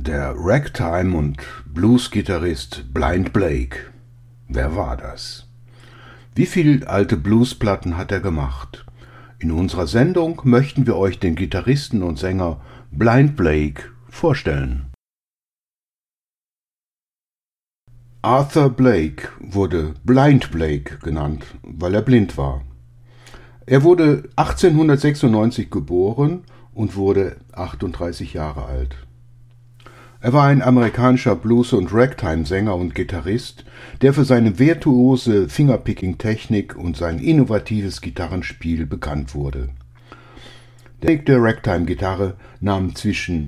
Der Ragtime- und Blues-Gitarrist Blind Blake. Wer war das? Wie viele alte Bluesplatten hat er gemacht? In unserer Sendung möchten wir euch den Gitarristen und Sänger Blind Blake vorstellen. Arthur Blake wurde Blind Blake genannt, weil er blind war. Er wurde 1896 geboren und wurde 38 Jahre alt. Er war ein amerikanischer Blues- und Ragtime-Sänger und Gitarrist, der für seine virtuose Fingerpicking-Technik und sein innovatives Gitarrenspiel bekannt wurde. Der Weg der Ragtime-Gitarre nahm zwischen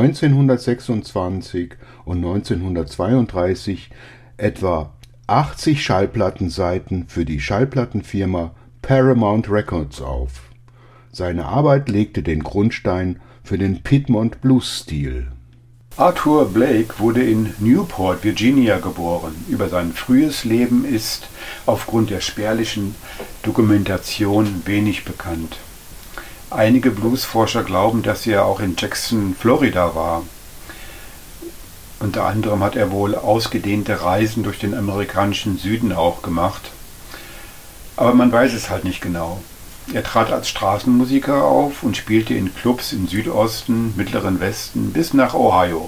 1926 und 1932 etwa 80 Schallplattenseiten für die Schallplattenfirma Paramount Records auf. Seine Arbeit legte den Grundstein für den Piedmont Blues-Stil. Arthur Blake wurde in Newport, Virginia geboren. Über sein frühes Leben ist aufgrund der spärlichen Dokumentation wenig bekannt. Einige Bluesforscher glauben, dass er auch in Jackson, Florida war. Unter anderem hat er wohl ausgedehnte Reisen durch den amerikanischen Süden auch gemacht. Aber man weiß es halt nicht genau. Er trat als Straßenmusiker auf und spielte in Clubs im Südosten, Mittleren Westen bis nach Ohio.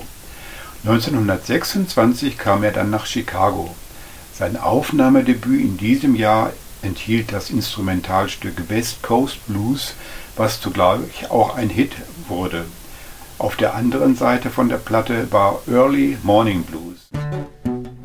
1926 kam er dann nach Chicago. Sein Aufnahmedebüt in diesem Jahr enthielt das Instrumentalstück West Coast Blues, was zugleich auch ein Hit wurde. Auf der anderen Seite von der Platte war Early Morning Blues.